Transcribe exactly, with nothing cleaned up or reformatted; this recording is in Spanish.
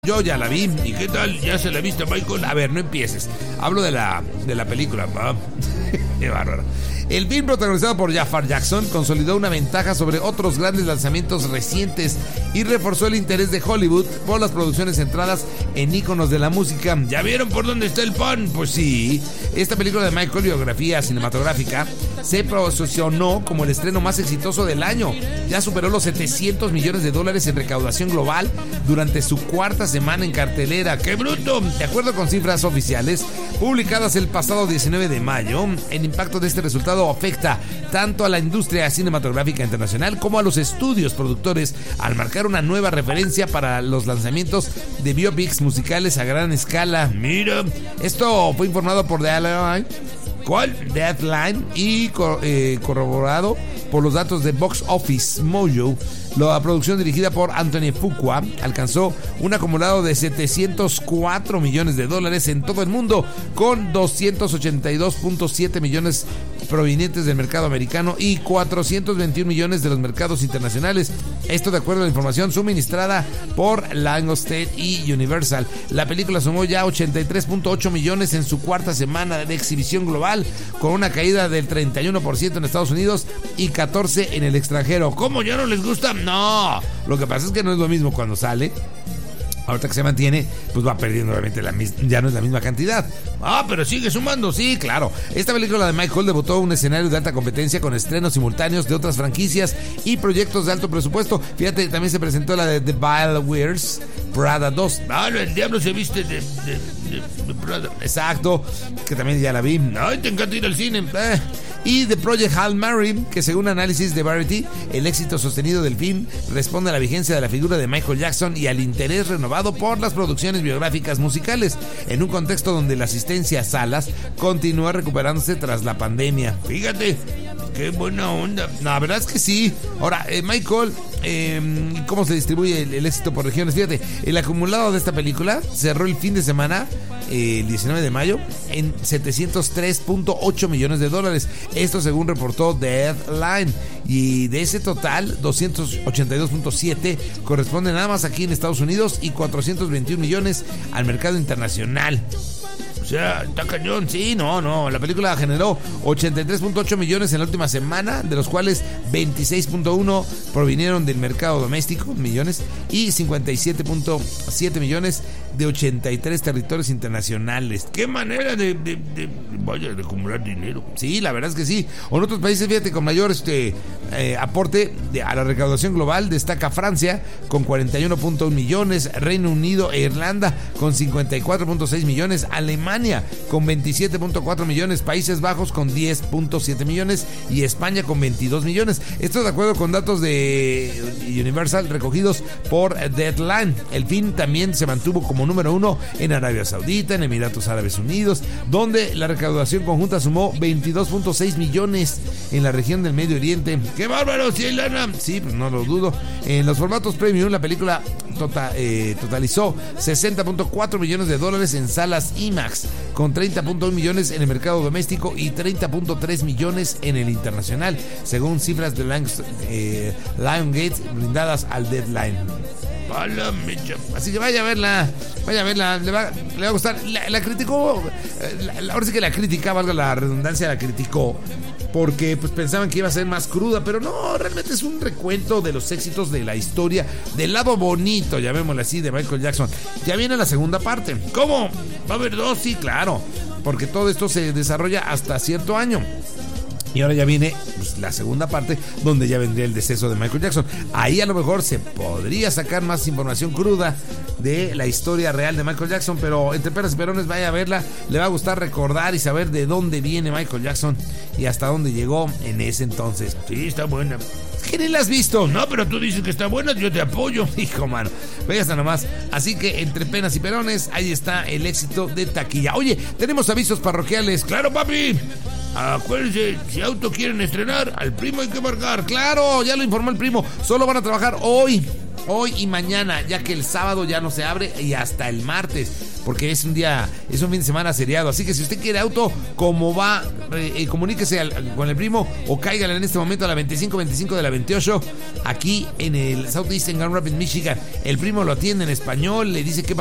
Yo ya la vi. ¿Y qué tal? ¿Ya se la viste, Michael? A ver, no empieces. Hablo de la, de la película. Ah, qué bárbaro. El film, protagonizado por Jafar Jackson, consolidó una ventaja sobre otros grandes lanzamientos recientes y reforzó el interés de Hollywood por las producciones centradas en íconos de la música. ¿Ya vieron por dónde está el pan? Pues sí. Esta película de Michael, biografía cinematográfica, se posicionó como el estreno más exitoso del año. Ya superó los setecientos millones de dólares en recaudación global durante su cuarta semana en cartelera. ¡Qué bruto! De acuerdo con cifras oficiales publicadas el pasado diecinueve de mayo, el impacto de este resultado afecta tanto a la industria cinematográfica internacional como a los estudios productores, al marcar una nueva referencia para los lanzamientos de biopics musicales a gran escala. Mira, esto fue informado por The Headline. ¿Cuál? The Headline y eh, corroborado por los datos de Box Office Mojo. La producción, dirigida por Anthony Fuqua, alcanzó un acumulado de setecientos cuatro millones de dólares en todo el mundo, con doscientos ochenta y dos punto siete millones provenientes del mercado americano y cuatrocientos veintiún millones de los mercados internacionales. Esto de acuerdo a la información suministrada por Lionsgate y Universal. La película sumó ya ochenta y tres punto ocho millones en su cuarta semana de exhibición global, con una caída del treinta y uno por ciento en Estados Unidos y catorce por ciento en el extranjero. ¿Cómo ya no les gusta? No, lo que pasa es que no es lo mismo cuando sale. Ahorita que se mantiene, pues va perdiendo obviamente la mis- ya no es la misma cantidad. Ah, pero sigue sumando, sí, claro. Esta película de Michael debutó en un escenario de alta competencia con estrenos simultáneos de otras franquicias y proyectos de alto presupuesto. Fíjate, también se presentó la de The Vile Wears Prada dos. Ah, el diablo se viste de, de, de, de Prada. Exacto, que también ya la vi. Ay, te encanta ir al cine. Eh. Y The Project Hail Mary, que según análisis de Variety, el éxito sostenido del film responde a la vigencia de la figura de Michael Jackson y al interés renovado por las producciones biográficas musicales, en un contexto donde la asistencia a salas continúa recuperándose tras la pandemia. Fíjate, qué buena onda. No, la verdad es que sí. Ahora, eh, Michael, eh, ¿cómo se distribuye el, el éxito por regiones? Fíjate, el acumulado de esta película cerró el fin de semana, el diecinueve de mayo, en setecientos tres punto ocho millones de dólares. Esto según reportó The Headline. Y de ese total, doscientos ochenta y dos punto siete corresponde nada más aquí en Estados Unidos y cuatrocientos veintiún millones al mercado internacional. O sea, está cañón. Sí, no, no. La película generó ochenta y tres punto ocho millones en la última semana, de los cuales veintiséis punto uno provinieron del mercado doméstico, millones, y cincuenta y siete punto siete millones de ochenta y tres territorios internacionales. ¡Qué manera de, de, de, vaya, de acumular dinero! Sí, la verdad es que sí. O en otros países, fíjate, con mayor este eh, aporte de, a la recaudación global, destaca Francia con cuarenta y uno punto uno millones, Reino Unido e Irlanda con cincuenta y cuatro punto seis millones, Alemania con veintisiete punto cuatro millones, Países Bajos con diez punto siete millones y España con veintidós millones. Esto de acuerdo con datos de Universal recogidos por Deadline. El film también se mantuvo como número uno en Arabia Saudita, en Emiratos Árabes Unidos, donde la recaudación conjunta sumó veintidós punto seis millones en la región del Medio Oriente. ¡Qué bárbaro! ¿Sí, lana? Sí, pues no lo dudo. En los formatos premium, la película tota, eh, totalizó sesenta punto cuatro millones de dólares en salas IMAX, con treinta punto uno millones en el mercado doméstico y treinta punto tres millones en el internacional, según cifras de Lions, eh, Lionsgate brindadas al Deadline. Así que vaya a verla, vaya a verla, le va, le va a gustar. La, la criticó, la, ahora sí que la crítica, valga la redundancia, la criticó porque pues pensaban que iba a ser más cruda, pero no, realmente es un recuento de los éxitos de la historia, del lado bonito, llamémosle así, de Michael Jackson. Ya viene la segunda parte. ¿Cómo? ¿Va a haber dos? Sí, claro, porque todo esto se desarrolla hasta cierto año. Y ahora ya viene pues, la segunda parte, donde ya vendría el deceso de Michael Jackson. Ahí a lo mejor se podría sacar más información cruda de la historia real de Michael Jackson, pero entre peras y perones, vaya a verla. Le va a gustar recordar y saber de dónde viene Michael Jackson y hasta dónde llegó en ese entonces. Sí, está buena. ¿Qué ni la has visto? No, pero tú dices que está buena, yo te apoyo. Hijo, mano, vaya hasta nomás. Así que entre penas y perones, ahí está el éxito de taquilla. Oye, tenemos avisos parroquiales. ¡Claro, papi! Acuérdense, si auto quieren estrenar, al primo hay que marcar. Claro, ya lo informó el primo. Solo van a trabajar hoy hoy y mañana, ya que el sábado ya no se abre, y hasta el martes, porque es un día, es un fin de semana seriado. Así que si usted quiere auto, como va, eh, comuníquese al, con el primo o cáigale en este momento a la veinticinco veinticinco de la veintiocho, aquí en el Southeastern Grand Rapids, Michigan. El primo lo atiende en español, le dice qué